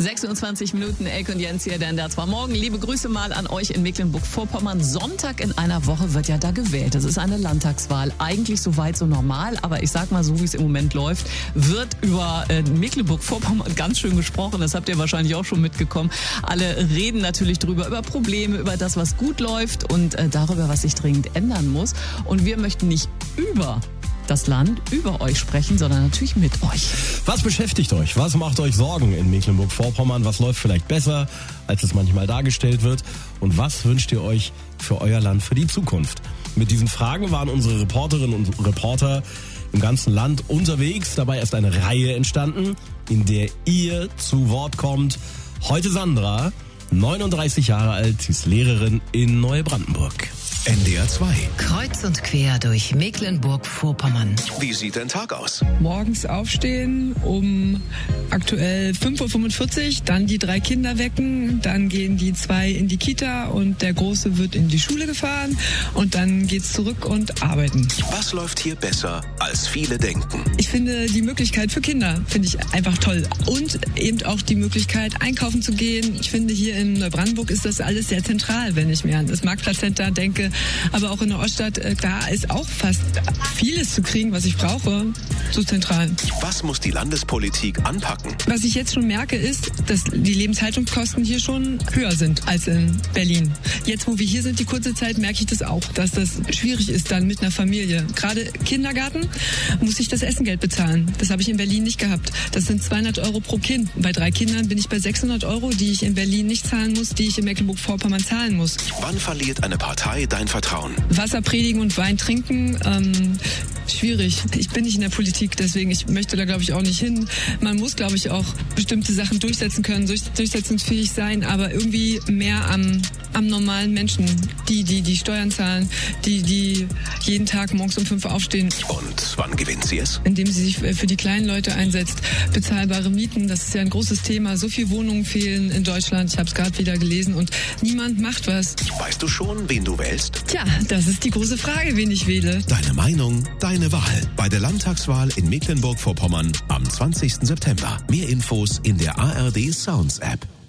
26 Minuten, Elke und Jens hier, denn das war morgen. Liebe Grüße mal an euch in Mecklenburg-Vorpommern. Sonntag in einer Woche wird ja da gewählt. Das ist eine Landtagswahl. Eigentlich so weit, so normal. Aber ich sag mal, so wie es im Moment läuft, wird über Mecklenburg-Vorpommern ganz schön gesprochen. Das habt ihr wahrscheinlich auch schon mitbekommen. Alle reden natürlich drüber, über Probleme, über das, was gut läuft und darüber, was sich dringend ändern muss. Und wir möchten nicht über das Land, über euch sprechen, sondern natürlich mit euch. Was beschäftigt euch? Was macht euch Sorgen in Mecklenburg-Vorpommern? Was läuft vielleicht besser, als es manchmal dargestellt wird? Und was wünscht ihr euch für euer Land für die Zukunft? Mit diesen Fragen waren unsere Reporterinnen und Reporter im ganzen Land unterwegs. Dabei ist eine Reihe entstanden, in der ihr zu Wort kommt. Heute Sandra, 39 Jahre alt, sie ist Lehrerin in Neubrandenburg. NDR 2. Kreuz und quer durch Mecklenburg-Vorpommern. Wie sieht dein Tag aus? Morgens aufstehen, um aktuell 5.45 Uhr, dann die 3 Kinder wecken, dann gehen die 2 in die Kita und der Große wird in die Schule gefahren und dann geht's zurück und arbeiten. Was läuft hier besser, als viele denken? Ich finde die Möglichkeit für Kinder, finde ich einfach toll. Und eben auch die Möglichkeit, einkaufen zu gehen. Ich finde, hier in Neubrandenburg ist das alles sehr zentral, wenn ich mir an das Marktplatzcenter denke. Aber auch in der Oststadt, da ist auch fast vieles zu kriegen, was ich brauche, so zentral. Was muss die Landespolitik anpacken? Was ich jetzt schon merke, ist, dass die Lebenshaltungskosten hier schon höher sind als in Berlin. Jetzt, wo wir hier sind, die kurze Zeit, merke ich das auch, dass das schwierig ist dann mit einer Familie. Gerade Kindergarten muss ich das Essengeld bezahlen. Das habe ich in Berlin nicht gehabt. Das sind 200 Euro pro Kind. Bei 3 Kindern bin ich bei 600 Euro, die ich in Berlin nicht zahlen muss, die ich in Mecklenburg-Vorpommern zahlen muss. Wann verliert eine Partei dein Vertrauen? Wasser predigen und Wein trinken, schwierig. Ich bin nicht in der Politik, deswegen ich möchte da, glaube ich, auch nicht hin. Man muss, glaube ich, auch bestimmte Sachen durchsetzen können, durchsetzungsfähig sein, aber irgendwie mehr am normalen Menschen, die Steuern zahlen, die jeden Tag morgens um 5 Uhr aufstehen. Und wann gewinnt sie es? Indem sie sich für die kleinen Leute einsetzt. Bezahlbare Mieten, das ist ja ein großes Thema. So viele Wohnungen fehlen in Deutschland, ich habe es gerade wieder gelesen und niemand macht was. Weißt du schon, wen du wählst? Tja, das ist die große Frage, wen ich wähle. Deine Meinung, deine Wahl. Bei der Landtagswahl in Mecklenburg-Vorpommern am 20. September. Mehr Infos in der ARD Sounds App.